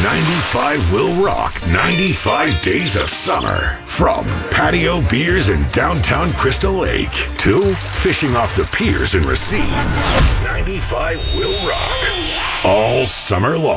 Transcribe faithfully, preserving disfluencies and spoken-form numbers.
ninety-five will rock ninety-five days of summer. From patio beers in downtown Crystal Lake to fishing off the piers in Racine. ninety-five will rock all summer long.